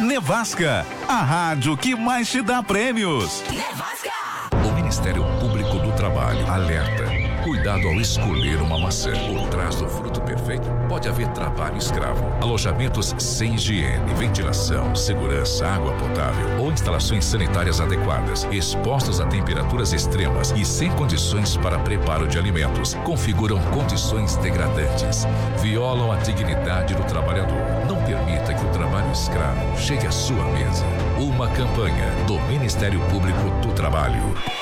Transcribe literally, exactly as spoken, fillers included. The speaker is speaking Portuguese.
Nevasca, a rádio que mais te dá prêmios. Nevasca! O Ministério Público do Trabalho alerta. Cuidado ao escolher uma maçã. Por trás do fruto perfeito pode haver trabalho escravo. Alojamentos sem higiene, ventilação, segurança, água potável ou instalações sanitárias adequadas, expostos a temperaturas extremas e sem condições para preparo de alimentos, configuram condições degradantes. Violam a dignidade do trabalhador. Não permita que o trabalho escravo chegue à sua mesa. Uma campanha do Ministério Público do Trabalho.